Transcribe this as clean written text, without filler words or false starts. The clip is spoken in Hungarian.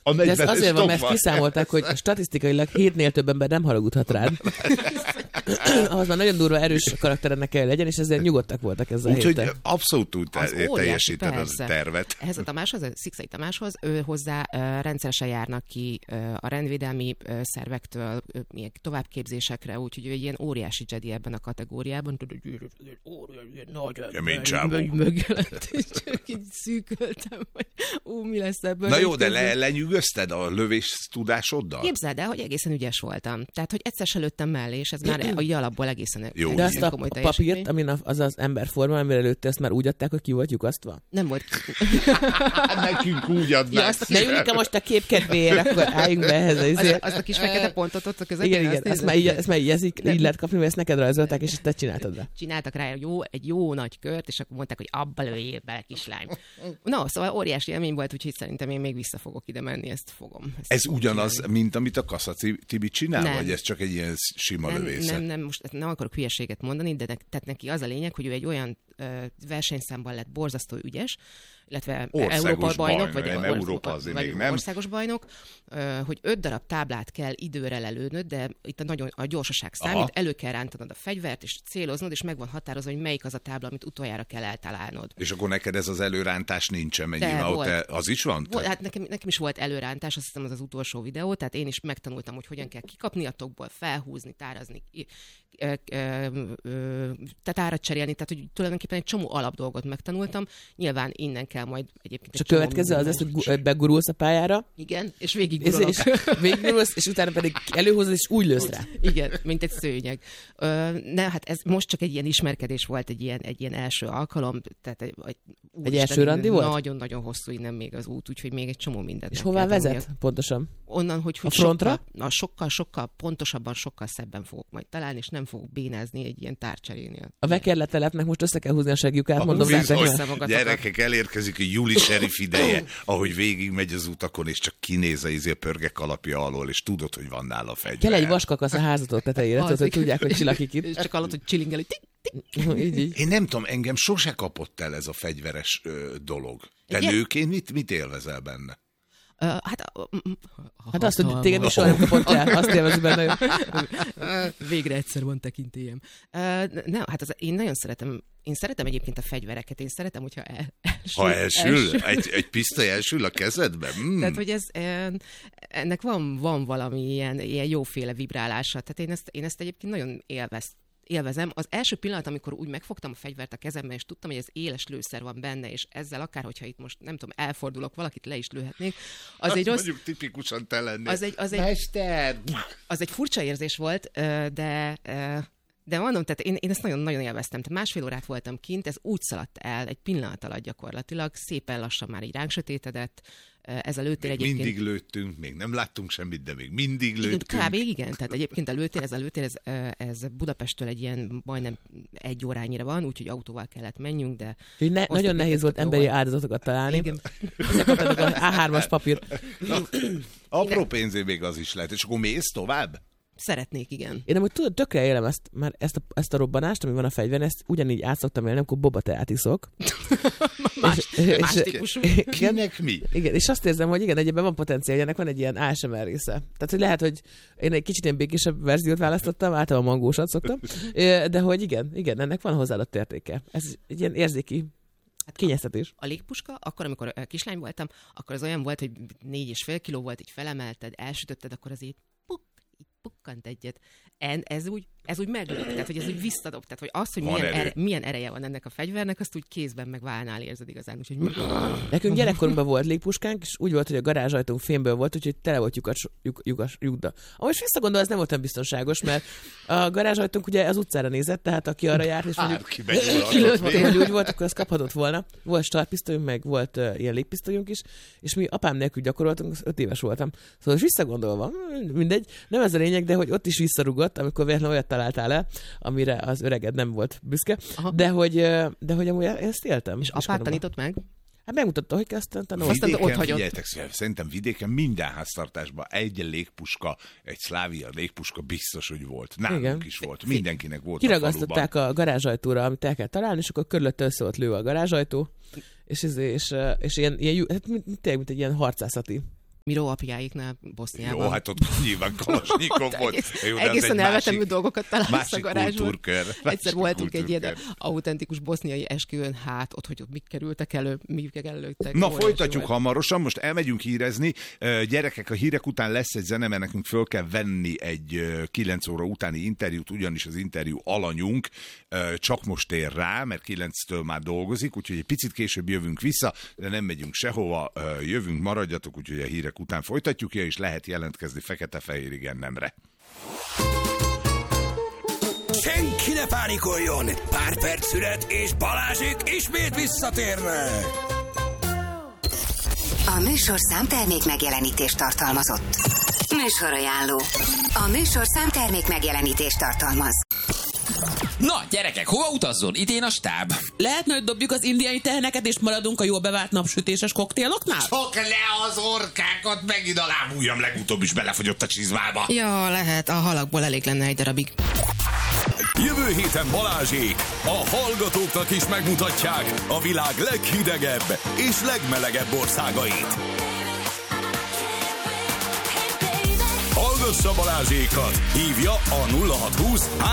De ez azért van, mert kiszámolták, hogy statisztikailag 7-nél több ember nem haragudhat rád. Ahhoz már nagyon durva, erős karakterennek kell legyen, és ezért nyugodtak voltak ezzel a héttel. Úgyhogy abszolút teljesíted a tervet. Ehhez a Tamáshoz, a Szikszai Tamáshoz, ő hozzá rendszeresen járnak ki a rendvédelmi szervektől továbbképzésekre, úgyhogy ő egy ilyen óriási Jedi ebben a kategóriában. Kemény csávó. Megjelent, és csak így szűköltem, hogy mi lesz ebből. Na jó, de lenyűgözted a lövés tudásoddal? Képzeld el, hogy egészen ügyes voltam. Tehát, hogy egyszer se lőttem mellé, és ez már a alapból egészen jó. De azt a papírt, amin az emberforma, amire lőtte, ezt már úgy adták, hogy ki volt lyukasztva? Nem volt. Nekünk úgy adnák. Ne üljünk most a kép kedvéért, akkor álljunk be ehhez. Azt a kis fekete pontot ott a közepén. Igen, ezt már így lehet kapni, mert ezt neked rajzolták, és te csináltad rá. Csináltak rá egy jó nagy kört, és akkor mondták, hogy abba lőjél bele, kislány. No, szóval óriási élmény volt, úgyhogy szerintem én még vissza fogok ide menni, ezt fogom. Ez ugyanaz, csinálni. Mint amit a Kassa Tibi csinál, nem. Vagy ez csak egy ilyen sima lövészet? Nem, most nem akarok hülyeséget mondani, de tehát neki az a lényeg, hogy ő egy olyan versenyszámban lett borzasztó ügyes, illetve Európa bajnok, vagy országos bajnok, hogy 5 darab táblát kell időre lelőnöd, de itt a gyorsaság számít, elő kell rántanod a fegyvert, és céloznod, és meg van határozva, hogy melyik az a tábla, amit utoljára kell eltalálnod. És akkor neked ez az előrántás nincsen, mert az is van? Hát nekem is volt előrántás, azt hiszem az utolsó videó, tehát én is megtanultam, hogy hogyan kell kikapni a tokból, felhúzni, tárazni, tehát árat cserélni, tehát hogy tulajdonképpen egy csomó alapdolgot megtanultam. Nyilván innen kell majd egyébként. És a következő az, hogy begurulsz a pályára. Igen, és végiggurulok. Végiggurulsz, és utána pedig előhozod, és úgy lősz rá. Igen, mint egy szőnyeg. Hát ez most csak egy ilyen ismerkedés volt, egy ilyen első alkalom. Tehát egy első randi volt? Nagyon-nagyon hosszú innen még az út, úgyhogy még egy csomó mindent. És hová vezet pontosan? Onnan, hogy a frontra? Sokkal pontosabban, sokkal szebben fogok majd találni, és nem fogok bénázni egy ilyen tárcserénél. A vekerletelepnek most össze kell húzni a segjukát, mondom. Gyerekek, elérkezik a júli sheriff ideje, ahogy végig megy az utakon, és csak kinéz a pörgek alapja alól, és tudod, hogy van nála fegyver. Kell egy vaskakasz a házatok tetejére, hogy tudják, hogy csillakik itt. És csak hallod, hogy csilingel, így. Én nem tudom, engem sose kapott el ez a fegyveres dolog. Te nőként mit élvezel benne? Hát azt, hogy téged is soha nem kapott el, azt élvezi benne. Végre egyszer van tekintélyem. Én nagyon szeretem. Én szeretem egyébként a fegyvereket, én szeretem, hogyha elsül. Egy pisztoly elsül a kezedben? Tehát, hogy ennek van valami ilyen jóféle vibrálása. Tehát én ezt egyébként nagyon élvezem. Az első pillanat, amikor úgy megfogtam a fegyvert a kezemben, és tudtam, hogy ez éles lőszer van benne, és ezzel akár, hogyha itt most, nem tudom, elfordulok, valakit le is lőhetnék, az egy rossz... Mondjuk tipikusan te lennél. Mester! Az egy furcsa érzés volt, de mondom, tehát én ezt nagyon-nagyon élveztem. Tehát 1,5 órát voltam kint, ez úgy szaladt el, egy pillanat alatt gyakorlatilag, szépen lassan már így ránk sötétedett. Ez a lőtér egyébként... Mindig lőttünk, még nem láttunk semmit, de még mindig lőttünk. Kb. Igen, tehát egyébként a lőtér, ez Budapesttől egy ilyen majdnem 1 órányira van, úgyhogy autóval kellett menjünk, de... Nagyon nehéz volt emberi áldozatokat találni. Igen. Kaptatok az A3-as papír. Apró pénzé még az is lehet, és akkor mész tovább? Szeretnék, igen. Én amúgy tökre élem ezt a robbanást, ami van a fegyveren, ezt ugyanígy át szoktam élni, amikor boba teát iszok. Más típusú. Kinek mi? Igen, és azt érzem, hogy igen, egyébben van potenciál, hogy ennek van egy ilyen ASMR része. Tehát, hogy lehet, hogy én egy kicsit ilyen békésebb verziót választottam, általában mangósat szoktam, de hogy igen, ennek van hozzáadott értéke. Ez egy ilyen érzéki kényeztetés. A légpuska, akkor, amikor kislány voltam, akkor az olyan volt, hogy 4,5 kiló volt, így felemelted, elsütötted, akkor az így pukkant egyet. Ez úgy meglök, tehát hogy ez úgy visszadob, tehát hogy az, hogy milyen ereje van ennek a fegyvernek, azt úgy kézben meg válnál érzed igazán. Úgyhogy... Nekünk gyerekkorunkban volt légpuskánk, és úgy volt, hogy a garázsajtunk fémből volt, úgyhogy tele volt lyukda. Ahogy visszagondol, ez nem volt olyan biztonságos, mert a garázsajtunk ugye az utcára nézett, tehát aki arra járt, és mondjuk kilőttél, hogy úgy volt, akkor az kaphatott volna. Volt startpisztolyunk, meg volt ilyen légpisztolyunk is, és mi apám nélkül gyakoroltunk, 5 éves voltam. Szóval visszagondolva, mindegy, nem ez a lényeg, de hogy ott is visszarugott, amikor véletlenül olyat találtál el, amire az öreged nem volt büszke, de hogy amúgy ezt éltem. És apát tanított meg? Hát megmutatta, hogy kezdtem tanulni. Aztán ott hagyott. Szerintem vidéken minden háztartásban egy légpuska, egy Szlávia légpuska biztos, hogy volt. Nálunk is volt. Mindenkinek volt. Kiragasztották a garázsajtóra, amit el kell találni, és akkor körülötte össze volt lőve a garázsajtó, és ilyen tényleg, mint egy ilyen harcászati Miró apjáiknál Boszniában. Jó, hát ott nyilván Kalasnyikov volt. Egészen elvetemű dolgokat találsz a garázsban. Egyszer voltunk egy ilyen autentikus boszniai esküvőn, hát ott, hogy mik kerültek elő, mik előttek. Na, folytatjuk hamarosan, most elmegyünk hírezni. Gyerekek, a hírek után lesz egy zene, mert nekünk föl kell venni egy 9 óra utáni interjút, ugyanis az interjú alanyunk csak most ér rá, mert 9-től már dolgozik, úgyhogy egy picit később jövünk vissza, de nem megyünk sehova, jövünk, maradjatok, úgyhogy a hírek után folytatjuk, és lehet jelentkezni fekete-fehér igen-nemre. Senki ne pánikoljon! Pár perc szünet, és Balázsék ismét visszatérnek! A műsorszám termék megjelenítést tartalmazott. Műsorajánló. A műsorszám termék megjelenítést tartalmaz. Na, gyerekek, hova utazzon? Idén a stáb. Lehetne, hogy dobjuk az indiai teheneket, és maradunk a jól bevált napsütéses koktéloknál? Csak le az orkákat, megint a lábujjam legutóbb is belefogyott a csizmába. Ja, lehet, a halakból elég lenne egy darabig. Jövő héten Balázsék a hallgatóknak is megmutatják a világ leghidegebb és legmelegebb országait. Hallgassa Balázsékat! Hívja a 0620